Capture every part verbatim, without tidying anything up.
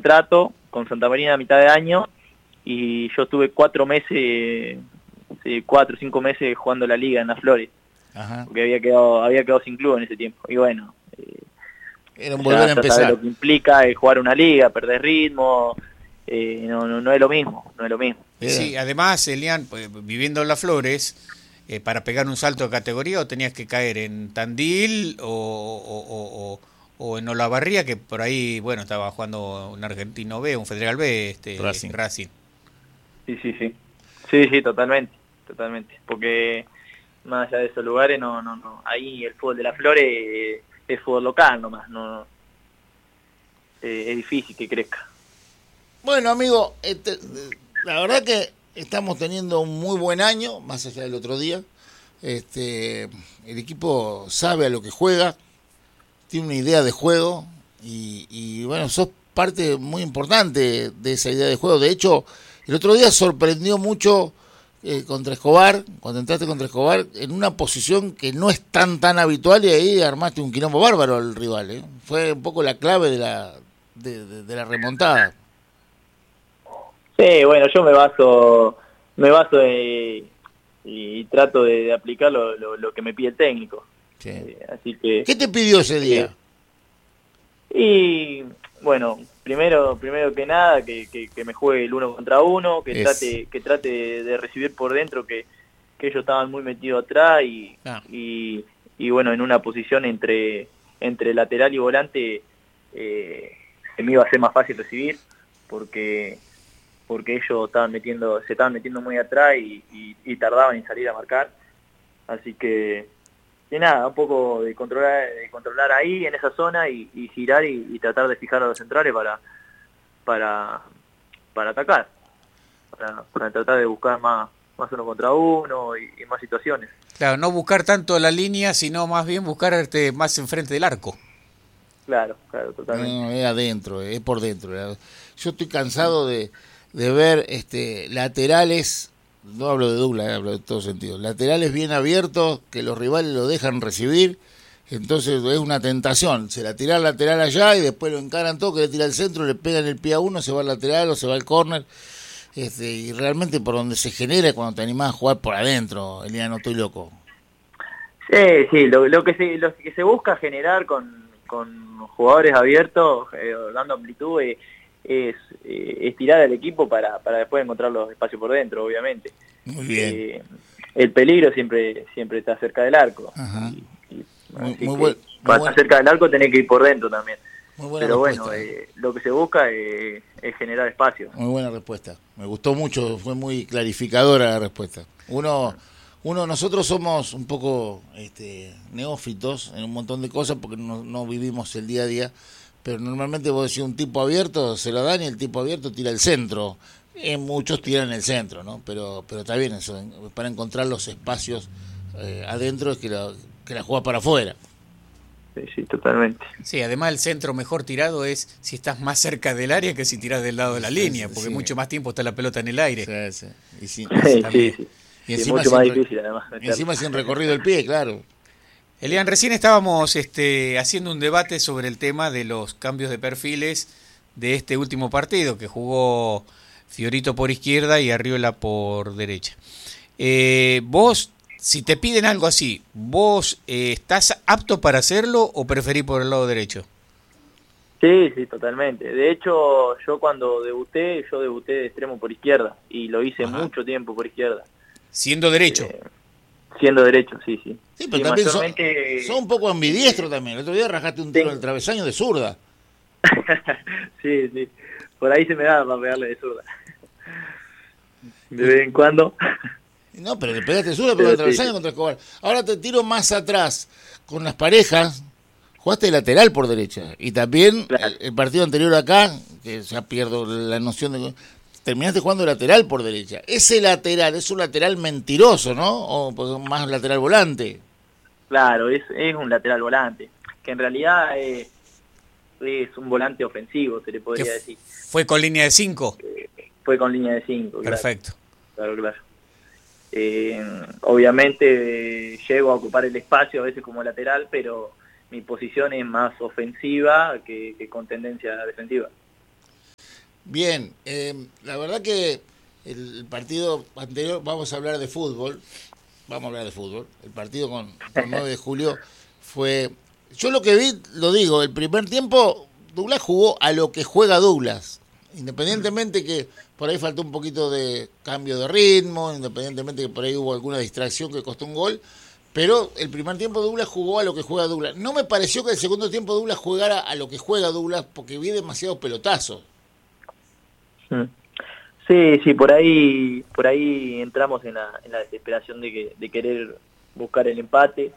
contrato con Santa Marina a mitad de año y yo estuve cuatro meses, sí, cuatro o cinco meses jugando la liga en las Flores. Ajá. Porque había quedado, había quedado sin club en ese tiempo. Y bueno, eh, era un volver a empezar. Lo que implica es jugar una liga, perder ritmo, eh, no, no, no es lo mismo, no es lo mismo. Sí, además, Elian, pues, viviendo en las Flores, eh, para pegar un salto de categoría o tenías que caer en Tandil o, o, o, o, o en Olavarría, que por ahí, bueno, estaba jugando un Argentino B, un Federal B, este, Racing. Racing. Sí, sí, sí. Sí, sí, totalmente, totalmente. Porque más allá de esos lugares, no, no, no. Ahí el fútbol de las Flores eh, es fútbol local nomás, no, eh, es difícil que crezca. Bueno, amigo, este, la verdad que estamos teniendo un muy buen año, más allá del otro día. Este, el equipo sabe a lo que juega, tiene una idea de juego y, y bueno, sos parte muy importante de esa idea de juego. De hecho, el otro día sorprendió mucho eh, contra Escobar, cuando entraste contra Escobar, en una posición que no es tan tan habitual y ahí armaste un quilombo bárbaro al rival. ¿eh? Fue un poco la clave de la, de, de, de la remontada. Sí, bueno, yo me baso, me baso de, y trato de, de aplicar lo, lo, lo que me pide el técnico. Sí. Eh, así que. ¿Qué te pidió ese día? Eh, y bueno, primero, primero que nada, que, que, que me juegue el uno contra uno, que es. trate, que trate de, de recibir por dentro, que, que ellos estaban muy metidos atrás y, ah. y, y bueno, en una posición entre, entre lateral y volante, eh, se me iba a ser más fácil recibir, porque porque ellos estaban metiendo, se estaban metiendo muy atrás y, y, y tardaban en salir a marcar. Así que, que nada, un poco de controlar, de controlar ahí en esa zona y, y girar y, y tratar de fijar a los centrales para para para atacar, para, para tratar de buscar más, más uno contra uno y, y más situaciones. Claro, no buscar tanto la línea, sino más bien buscar este, más enfrente del arco. Claro, claro, totalmente. No, es adentro, es por dentro. Yo estoy cansado de de ver este laterales, no hablo de Douglas, hablo de todo sentido, laterales bien abiertos, que los rivales lo dejan recibir, entonces es una tentación, se la tira al lateral allá y después lo encaran todo, que le tira al centro, le pegan el pie a uno, se va al lateral o se va al córner, este, y realmente por donde se genera cuando te animás a jugar por adentro, Elian, no estoy loco. Sí, sí, lo, lo, que, se, lo que se busca generar con, con jugadores abiertos, eh, dando amplitud, eh, es eh, estirar al equipo para, para después encontrar los espacios por dentro, obviamente. Muy bien. Eh, el peligro siempre siempre está cerca del arco. Ajá. Y, y, muy, así muy que buen, para muy estar cerca del arco tenés que ir por dentro también. Muy buena Pero respuesta. bueno, eh, lo que se busca eh, es generar espacio. Muy buena respuesta. Me gustó mucho, fue muy clarificadora la respuesta. Uno... Uno, nosotros somos un poco este, neófitos en un montón de cosas porque no, no vivimos el día a día, pero normalmente vos decís un tipo abierto, se lo dan y el tipo abierto tira el centro. Eh, muchos tiran el centro, ¿no? Pero pero está bien eso, para encontrar los espacios eh, adentro es que la, que la juega para afuera. Sí, sí, totalmente. Sí, además el centro mejor tirado es si estás más cerca del área que si tirás del lado de la sí, línea, porque sí. mucho más tiempo está la pelota en el aire. Sí, sí. Y si, sí, sí, sí. Y encima, sí, mucho más sin, difícil, además, y encima sin recorrido el pie, claro. Elian, recién estábamos este, haciendo un debate sobre el tema de los cambios de perfiles de este último partido, que jugó Fiorito por izquierda y Arriola por derecha. Eh, vos, si te piden algo así, ¿vos eh, estás apto para hacerlo o preferís por el lado derecho? Sí, sí, totalmente. De hecho, yo cuando debuté, yo debuté de extremo por izquierda y lo hice Ajá. mucho tiempo por izquierda. Siendo derecho. Eh, siendo derecho, sí, sí. Sí, pero sí, también mayormente... son, son un poco ambidiestro también. El otro día rajaste un tiro sí. al travesaño de zurda. sí, sí. Por ahí se me da para pegarle de zurda. De vez en cuando. No, pero le pegaste de zurda, pero el travesaño sí. contra Escobar. Ahora te tiro más atrás con las parejas. Jugaste de lateral por derecha. Y también claro. el, el partido anterior acá, que ya pierdo la noción de... Terminaste jugando lateral por derecha. Ese lateral es un lateral mentiroso, ¿no? O más lateral volante. Claro, es, es un lateral volante. Que en realidad eh, es un volante ofensivo, se le podría decir. ¿Fue con línea de cinco? Eh, fue con línea de cinco, claro. Perfecto. Claro, claro. Eh, obviamente eh, llego a ocupar el espacio a veces como lateral, pero mi posición es más ofensiva que, que con tendencia defensiva. Bien, eh, la verdad que el partido anterior, vamos a hablar de fútbol, vamos a hablar de fútbol, el partido con, con nueve de julio fue, yo lo que vi, lo digo, el primer tiempo Douglas jugó a lo que juega Douglas, independientemente que por ahí faltó un poquito de cambio de ritmo, independientemente que por ahí hubo alguna distracción que costó un gol, pero el primer tiempo Douglas jugó a lo que juega Douglas. No me pareció que el segundo tiempo Douglas jugara a lo que juega Douglas porque vi demasiados pelotazos. Sí, sí, por ahí por ahí entramos en la, en la desesperación de, que, de querer buscar el empate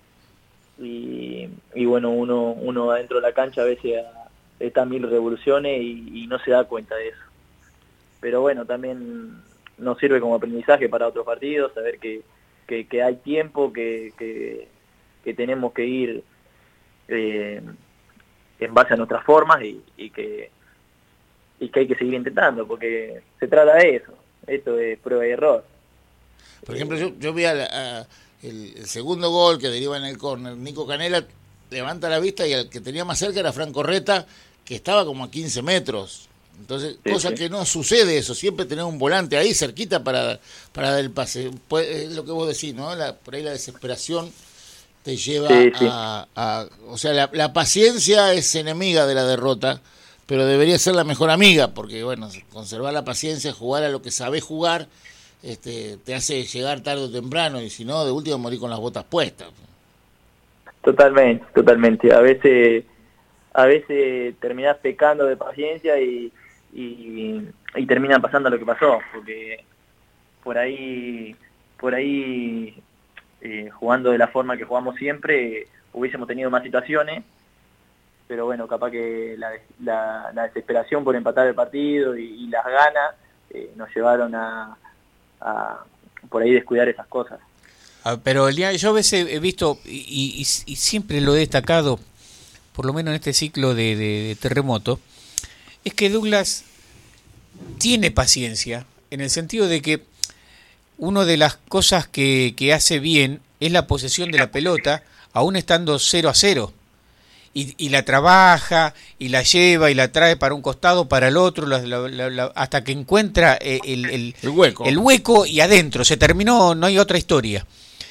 y, y bueno, uno uno adentro de la cancha a veces está a mil revoluciones y, y no se da cuenta de eso. Pero bueno, también nos sirve como aprendizaje para otros partidos, saber que, que, que hay tiempo, que, que, que tenemos que ir eh, en base a nuestras formas y, y que y que hay que seguir intentando, porque se trata de eso. Esto es prueba y error. Por ejemplo, yo, yo vi a la, a el, el segundo gol que deriva en el córner. Nico Canella levanta la vista y el que tenía más cerca era Franco Reta, que estaba como a quince metros. Entonces, sí, cosa sí. que no sucede eso. Siempre tener un volante ahí cerquita para, para dar el pase. Pues, es lo que vos decís, ¿no? La, por ahí la desesperación te lleva sí, sí. A, a... O sea, la, la paciencia es enemiga de la derrota, pero debería ser la mejor amiga, porque bueno, conservar la paciencia, jugar a lo que sabés jugar, este, te hace llegar tarde o temprano, y si no, de último morir con las botas puestas. Totalmente, totalmente. A veces, a veces terminás pecando de paciencia y, y, y termina pasando lo que pasó, porque por ahí, por ahí eh, jugando de la forma que jugamos siempre, hubiésemos tenido más situaciones. Pero bueno, capaz que la, la, la desesperación por empatar el partido y, y las ganas eh, nos llevaron a, a por ahí descuidar esas cosas. Ah, pero yo a veces he visto, y, y, y siempre lo he destacado, por lo menos en este ciclo de, de, de terremoto, es que Douglas tiene paciencia, en el sentido de que una de las cosas que, que hace bien es la posesión de la pelota, aún estando cero a cero. Y, y la trabaja, y la lleva, y la trae para un costado, para el otro, la, la, la, la, hasta que encuentra el, el, el, hueco. el hueco y adentro, se terminó, no hay otra historia.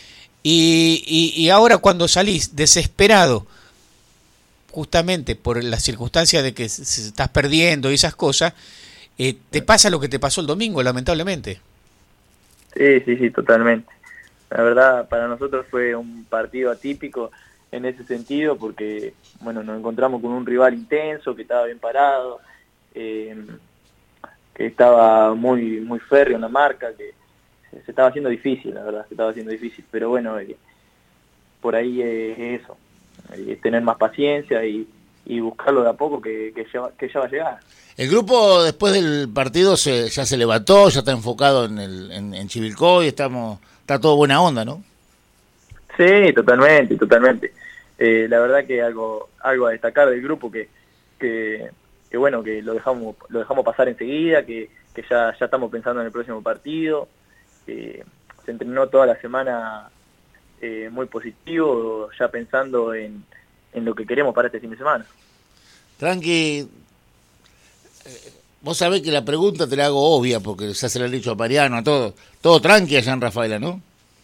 Y, y, y ahora cuando salís desesperado, justamente por la circunstancia de que se, se estás perdiendo y esas cosas, eh, te pasa lo que te pasó el domingo, lamentablemente. Sí, sí, sí, totalmente. La verdad, para nosotros fue un partido atípico en ese sentido, porque bueno, nos encontramos con un rival intenso, que estaba bien parado, eh, que estaba muy muy férreo en la marca, que se estaba haciendo difícil, la verdad, se estaba haciendo difícil, pero bueno, eh, por ahí eh, es eso, es eh, tener más paciencia y, y buscarlo de a poco, que, que, ya, que ya va a llegar. El grupo después del partido se, ya se levantó, ya está enfocado en, el, en, en Chivilcoy, estamos, está todo buena onda, ¿no? Sí, totalmente, totalmente. Eh, la verdad que algo algo a destacar del grupo, que que, que bueno, que lo dejamos lo dejamos pasar enseguida, que, que ya, ya estamos pensando en el próximo partido. Eh, se entrenó toda la semana eh, muy positivo, ya pensando en, en lo que queremos para este fin de semana. Tranqui, eh, vos sabés que la pregunta te la hago obvia, porque ya se la he dicho a Mariano, a todos. Todo tranqui allá en Rafaela, ¿no?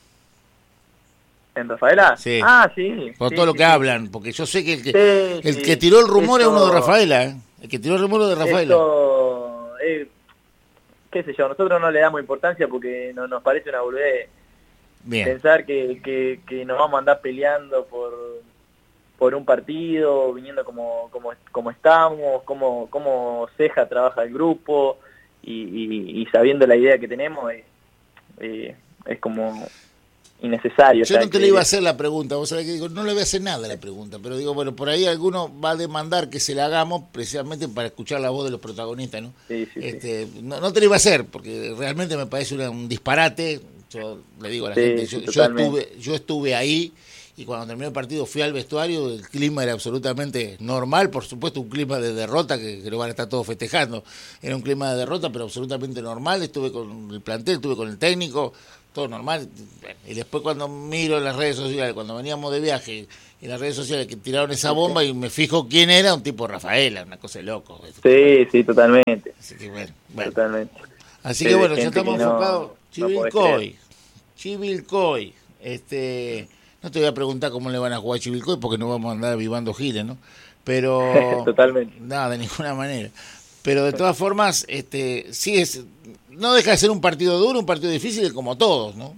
¿En Rafaela? Sí. Ah, sí. Por sí, todo lo sí, que sí. hablan, porque yo sé que el que, sí, el sí. que tiró el rumor Esto, es uno de Rafaela, ¿eh? El que tiró el rumor es de Rafaela. Esto, eh, qué sé yo, nosotros no le damos importancia porque no, nos parece una boludez. Bien. Pensar que, que, que nos vamos a andar peleando por por un partido, viniendo como como, como estamos, como, como Ceja trabaja el grupo y, y, y sabiendo la idea que tenemos, eh, eh, es como innecesario. Yo o sea, no te que, le iba a hacer la pregunta, vos sabés que digo, no le voy a hacer nada a la pregunta, pero digo, bueno, por ahí alguno va a demandar que se la hagamos precisamente para escuchar la voz de los protagonistas, ¿no? Sí, sí, este, sí. No, no te lo iba a hacer, porque realmente me parece una, un disparate. Yo le digo a la Sí, gente, sí, yo, yo estuve yo estuve ahí y cuando terminó el partido fui al vestuario, el clima era absolutamente normal, por supuesto un clima de derrota que, que lo van a estar todos festejando, era un clima de derrota pero absolutamente normal, estuve con el plantel, estuve con el técnico, todo normal, y después cuando miro en las redes sociales, cuando veníamos de viaje, en las redes sociales que tiraron esa bomba y me fijo quién era, un tipo Rafaela, una cosa de loco. Sí, sí, totalmente. Así que bueno, bueno. Totalmente. Así que bueno, ya estamos no, enfocados. no Chivilcoy, Chivilcoy, este, no te voy a preguntar cómo le van a jugar a Chivilcoy porque no vamos a andar vivando giles, ¿no? Pero totalmente. Nada, de ninguna manera. Pero de todas formas, este, sí es, no deja de ser un partido duro, un partido difícil como todos, ¿no?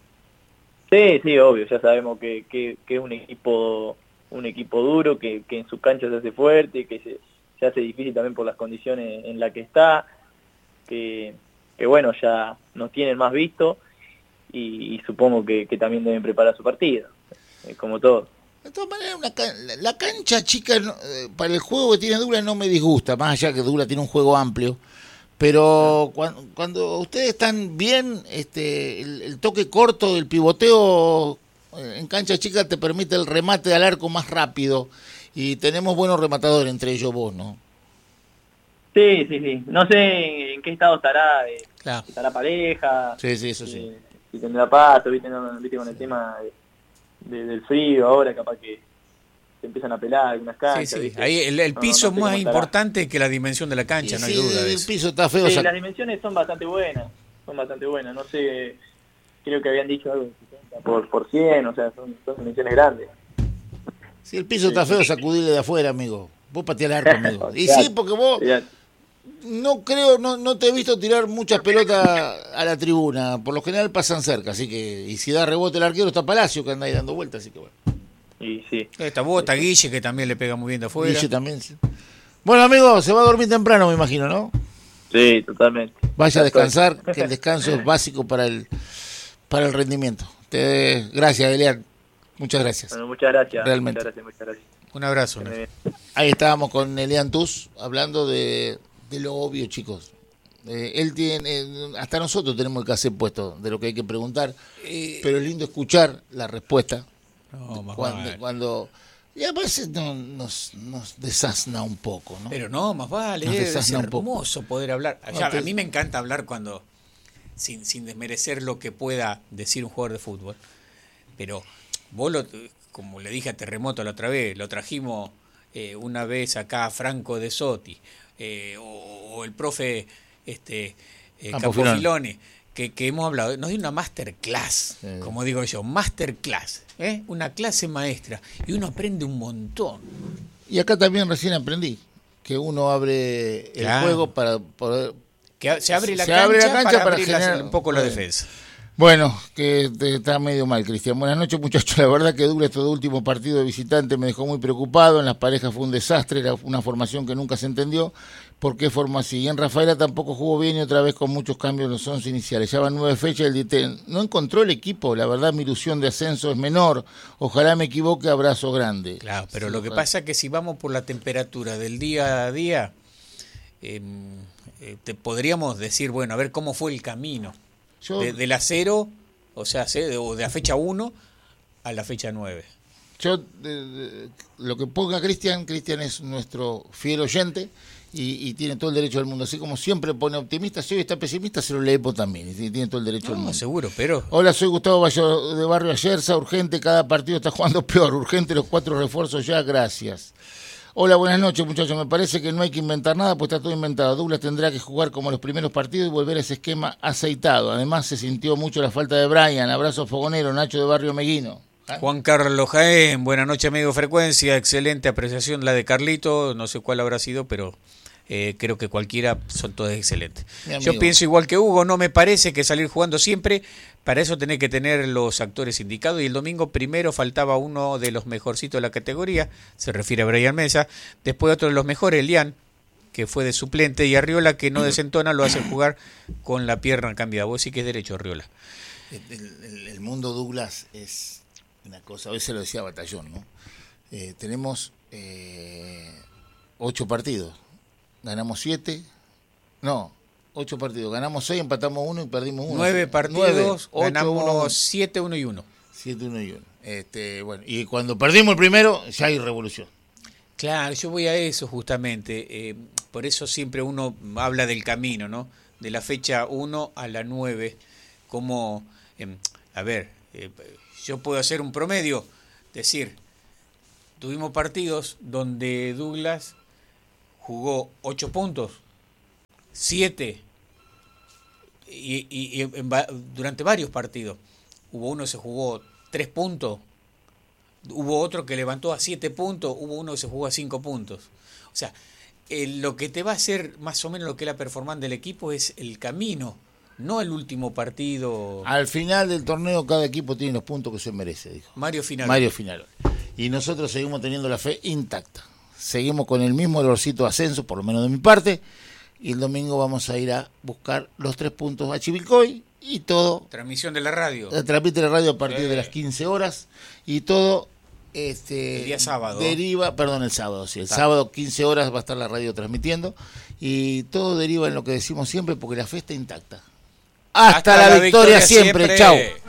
Sí, sí, obvio, ya sabemos que, que, que es un equipo un equipo duro, que, que en su cancha se hace fuerte, que se, se hace difícil también por las condiciones en las que está, que, que bueno, ya nos tienen más visto y, y supongo que, que también deben preparar su partido, eh, como todo. De todas maneras, una can la cancha chica no, eh, para el juego que tiene Douglas no me disgusta, más allá que Douglas tiene un juego amplio. Pero cuando, cuando ustedes están bien, este, el, el toque corto del pivoteo en cancha chica te permite el remate al arco más rápido y tenemos buenos rematadores, entre ellos vos, ¿no? Sí, sí, sí. No sé en qué estado estará, eh, claro. estará pareja. Sí, sí, eso eh, sí. Si tendrá pasto, viste, no, viste con el tema de, de, del frío ahora, capaz que se empiezan a pelar algunas canchas. Sí, sí. ¿viste? Ahí el, el piso no, no es más importante que la dimensión de la cancha, sí, no hay sí, duda de el eso. piso está feo. Sí, o sea... las dimensiones son bastante buenas, son bastante buenas. No sé, creo que habían dicho algo de sesenta por, por cien, o sea, son, son dimensiones grandes. Si el piso está feo, sacudirle de afuera, amigo. Vos pateás el arco, amigo. Y sí, porque vos... No creo, no, no te he visto tirar muchas pelotas a la tribuna. Por lo general pasan cerca, así que... Y si da rebote el arquero, está Palacio, que anda ahí dando vueltas, así que bueno. Y sí. Está vos, está Guille, que también le pega muy bien de afuera. Guille también, sí. Bueno, amigo, se va a dormir temprano, me imagino, ¿no? Sí, totalmente. Vaya a descansar, que el descanso es básico para el para el rendimiento. Te, gracias, Elian. Muchas gracias. Bueno, muchas gracias. Realmente. Muchas gracias, muchas gracias. Un abrazo. ¿No? Ahí estábamos con Elian Tuz, hablando de, de lo obvio, chicos. Eh, él tiene, eh, hasta nosotros tenemos el cassette puesto de lo que hay que preguntar, eh, pero es lindo escuchar la respuesta. No, más cuando, vale. cuando y a veces no, nos, nos desasna un poco, ¿no? Pero no, más vale, Nos es desasna un poco. hermoso poder hablar. O No, sea, te... A mí me encanta hablar cuando, sin, sin desmerecer lo que pueda decir un jugador de fútbol, pero vos, lo, como le dije a Terremoto la otra vez, lo trajimos eh, una vez acá a Franco de Sotti, eh, o, o el profe este eh, Campofilone, que, que hemos hablado, nos dio una masterclass, sí. Como digo yo, masterclass, ¿eh? Una clase maestra, y uno aprende un montón. Y acá también recién aprendí que uno abre el claro. juego para poder... Que se abre la, se cancha, abre la cancha para, para abrir generar la, un poco la defensa. Bueno, que está medio mal, Cristian. Buenas noches, muchachos. La verdad que Douglas, este último partido de visitante, me dejó muy preocupado. En las parejas fue un desastre, era una formación que nunca se entendió. ¿Por qué formó así? Y en Rafaela tampoco jugó bien y otra vez con muchos cambios en los once iniciales. Ya van nueve fechas, el D T no encontró el equipo. La verdad, mi ilusión de ascenso es menor. Ojalá me equivoque, abrazo grande. Claro, pero sí, lo que ojalá. pasa es que si vamos por la temperatura del día a día, eh, eh, te podríamos decir, bueno, a ver cómo fue el camino. Yo, de, de la cero, o sea, de, de la fecha uno a la fecha nueve. Yo, de, de, lo que ponga Cristian, Cristian es nuestro fiel oyente y, y tiene todo el derecho del mundo. Así como siempre pone optimista, si hoy está pesimista, se lo leemos también. Y tiene todo el derecho no, del mundo. Seguro, pero... Hola, soy Gustavo Bayo de Barrio Ayerza. Urgente, cada partido está jugando peor. Urgente los cuatro refuerzos ya, gracias. Hola, buenas noches, muchachos. Me parece que no hay que inventar nada, pues está todo inventado. Douglas tendrá que jugar como los primeros partidos y volver a ese esquema aceitado. Además, se sintió mucho la falta de Brian. Abrazo fogonero, Nacho de Barrio Meguino. ¿Ah? Juan Carlos Jaén, buenas noches, amigo Frecuencia. Excelente apreciación la de Carlito. No sé cuál habrá sido, pero eh, creo que cualquiera son todas excelentes. Yo pienso igual que Hugo, no me parece que salir jugando siempre. Para eso tenés que tener los actores indicados y el domingo primero faltaba uno de los mejorcitos de la categoría, se refiere a Brian Mesa, después otro de los mejores, Elian, que fue de suplente, y Arriola, que no desentona, lo hace jugar con la pierna cambiada. Vos sí que es derecho, Arriola. El, el, el mundo Douglas es una cosa, hoy se lo decía Batallón, ¿no? Eh, tenemos eh, ocho partidos, ganamos siete, no... Ocho partidos, ganamos seis, empatamos uno y perdimos uno. Nueve partidos, Nueve, ocho, ganamos uno, siete, uno y uno. Siete, uno y uno. Este, bueno, y cuando perdimos el primero, ya hay revolución. Claro, yo voy a eso justamente. Eh, por eso siempre uno habla del camino, ¿no? De la fecha uno a la nueve. Como, eh, a ver, eh, yo puedo hacer un promedio. Decir, tuvimos partidos donde Douglas jugó ocho puntos, siete, y, y, y en, durante varios partidos. Hubo uno que se jugó tres puntos, hubo otro que levantó a siete puntos, hubo uno que se jugó a cinco puntos. O sea, eh, lo que te va a hacer más o menos lo que es la performance del equipo es el camino, no el último partido. Al final del torneo cada equipo tiene los puntos que se merece, dijo Mario Finalón. Mario Finalón. Y nosotros seguimos teniendo la fe intacta. Seguimos con el mismo olorcito de ascenso, por lo menos de mi parte. Y el domingo vamos a ir a buscar los tres puntos a Chivilcoy y todo. Transmisión de la radio. Transmite la radio a partir eh. de las quince horas y todo. Este, el día sábado. Deriva, perdón, el sábado, sí. El sábado. sábado quince horas va a estar la radio transmitiendo. Y todo deriva en lo que decimos siempre porque la fe está intacta. Hasta, Hasta la, la victoria, victoria siempre. siempre. Chau.